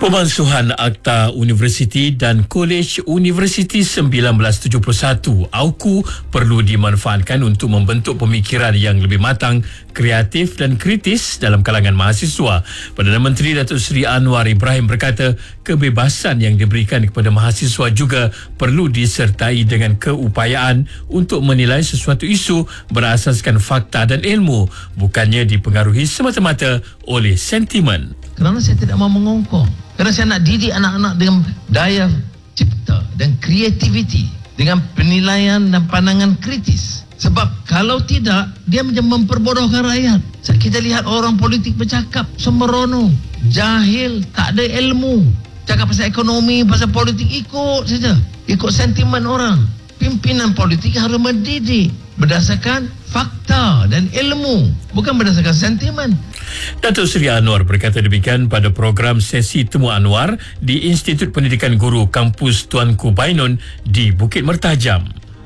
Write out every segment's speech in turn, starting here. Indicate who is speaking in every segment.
Speaker 1: Pemansuhan Akta Universiti dan Kolej Universiti 1971 AUKU perlu dimanfaatkan untuk membentuk pemikiran yang lebih matang, kreatif dan kritis dalam kalangan mahasiswa. Perdana Menteri Datuk Seri Anwar Ibrahim berkata, kebebasan yang diberikan kepada mahasiswa juga perlu disertai dengan keupayaan untuk menilai sesuatu isu berasaskan fakta dan ilmu, bukannya dipengaruhi semata-mata oleh sentimen.
Speaker 2: Kerana saya tidak mahu mengongkong. Kerana saya nak didik anak-anak dengan daya cipta dan kreativiti, dengan penilaian dan pandangan kritis. Sebab kalau tidak, dia macam memperbodohkan rakyat. Kita lihat orang politik bercakap sembrono, jahil, tak ada ilmu. Cakap pasal ekonomi, pasal politik, ikut saja. Ikut sentimen orang. Pimpinan politik harus mendidik berdasarkan fakta dan ilmu, bukan berdasarkan sentimen.
Speaker 1: Datuk Seri Anwar berkata demikian pada program sesi Temu Anwar di Institut Pendidikan Guru Kampus Tuanku Bainon di Bukit Mertajam.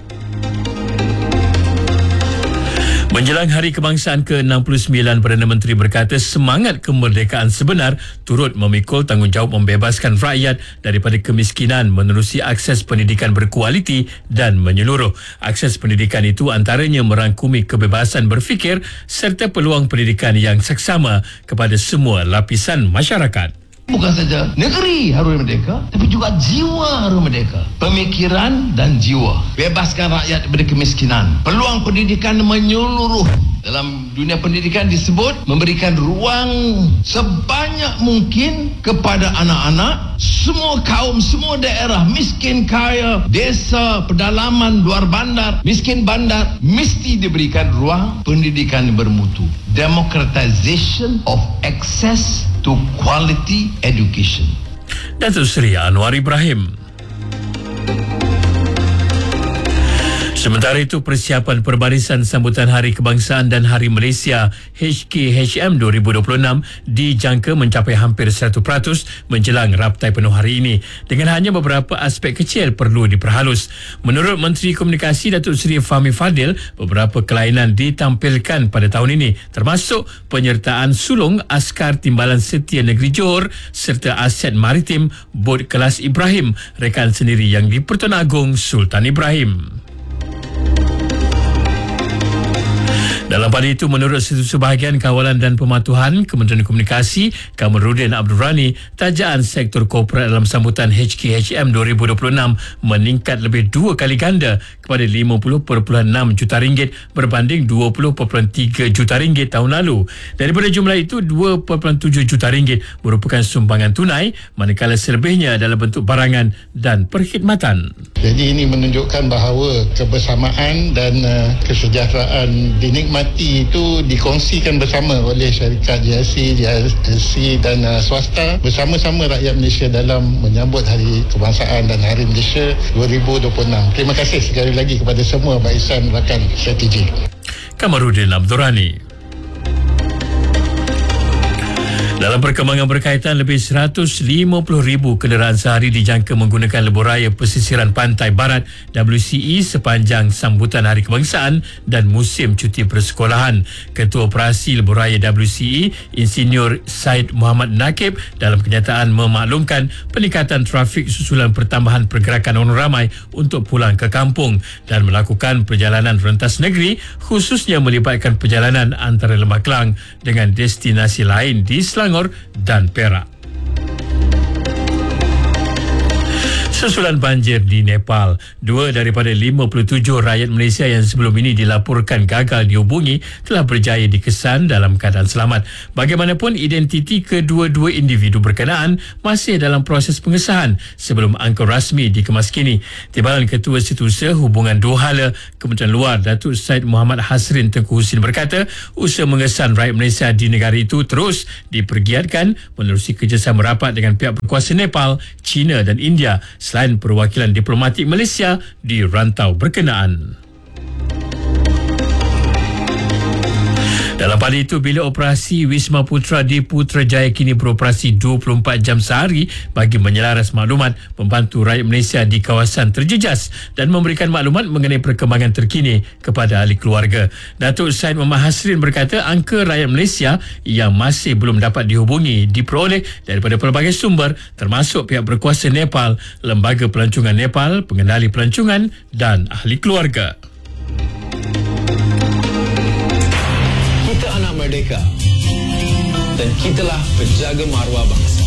Speaker 1: Menjelang Hari Kebangsaan ke-69, Perdana Menteri berkata semangat kemerdekaan sebenar turut memikul tanggungjawab membebaskan rakyat daripada kemiskinan menerusi akses pendidikan berkualiti dan menyeluruh. Akses pendidikan itu antaranya merangkumi kebebasan berfikir serta peluang pendidikan yang seksama kepada semua lapisan masyarakat.
Speaker 2: Bukan saja negeri harus merdeka, tapi juga jiwa harus merdeka. Pemikiran dan jiwa. Bebaskan rakyat daripada kemiskinan. Peluang pendidikan menyeluruh. Dalam dunia pendidikan disebut memberikan ruang sebanyak mungkin kepada anak-anak, semua kaum, semua daerah, miskin, kaya, desa, pedalaman, luar bandar, miskin bandar, mesti diberikan ruang pendidikan yang bermutu. Democratization of access to quality education.
Speaker 1: Datuk Seri Anwar Ibrahim. Sementara itu, persiapan perbarisan sambutan Hari Kebangsaan dan Hari Malaysia HKHM 2026 dijangka mencapai hampir 100% menjelang raptai penuh hari ini, dengan hanya beberapa aspek kecil perlu diperhalus. Menurut Menteri Komunikasi Datuk Seri Fahmi Fadil, beberapa kelainan ditampilkan pada tahun ini, termasuk penyertaan sulung askar Timbalan Setia Negeri Johor serta aset maritim bot kelas Ibrahim, rekan sendiri yang di Pertuan Agong Sultan Ibrahim. Dalam pada itu, menurut Sebahagian Kawalan dan Pematuhan Kementerian Komunikasi Kamarudin Abdul Rani, tajaan sektor korporat dalam sambutan HKHM 2026 meningkat lebih 2 kali ganda kepada 50.6 juta ringgit berbanding 20.3 juta ringgit tahun lalu. Daripada jumlah itu, 2.7 juta ringgit merupakan sumbangan tunai, manakala selebihnya adalah bentuk barangan dan perkhidmatan.
Speaker 3: Jadi ini menunjukkan bahawa kebersamaan dan kesejahteraan dinikmati itu dikongsikan bersama oleh syarikat GRC dan swasta bersama-sama rakyat Malaysia dalam menyambut Hari Kebangsaan dan Hari Malaysia 2026. Terima kasih sekali lagi kepada semua barisan rakan strategi.
Speaker 1: Kamarudin Abdul Rani. Dalam perkembangan berkaitan, lebih 150,000 kenderaan sehari dijangka menggunakan lebuhraya pesisiran pantai barat WCE sepanjang sambutan Hari Kebangsaan dan musim cuti persekolahan. Ketua Operasi Lebuhraya WCE, Insinyur Said Muhammad Nakib, dalam kenyataan memaklumkan peningkatan trafik susulan pertambahan pergerakan orang ramai untuk pulang ke kampung dan melakukan perjalanan rentas negeri, khususnya melibatkan perjalanan antara Lembah Kelang dengan destinasi lain di Selangor dan Perak. Susulan banjir di Nepal, 2 daripada 57 rakyat Malaysia yang sebelum ini dilaporkan gagal dihubungi telah berjaya dikesan dalam keadaan selamat. Bagaimanapun, identiti kedua-dua individu berkenaan masih dalam proses pengesahan sebelum angka rasmi dikemaskini. Timbalan Ketua Setiausaha Hubungan Duhala Kementerian Luar Datuk Syed Muhammad Hasrin Tengku Husin berkata, usaha mengesan rakyat Malaysia di negara itu terus dipergiatkan menerusi kerjasama rapat dengan pihak berkuasa Nepal, China dan India, selain perwakilan diplomatik Malaysia di rantau berkenaan. Dalam pada itu, bilik operasi Wisma Putra di Putrajaya kini beroperasi 24 jam sehari bagi menyelaras maklumat membantu rakyat Malaysia di kawasan terjejas dan memberikan maklumat mengenai perkembangan terkini kepada ahli keluarga. Datuk Syed Muhammad Hasrin berkata angka rakyat Malaysia yang masih belum dapat dihubungi diperoleh daripada pelbagai sumber termasuk pihak berkuasa Nepal, Lembaga Pelancongan Nepal, Pengendali Pelancongan dan ahli keluarga.
Speaker 4: Kita anak merdeka dan kitalah penjaga maruah bangsa.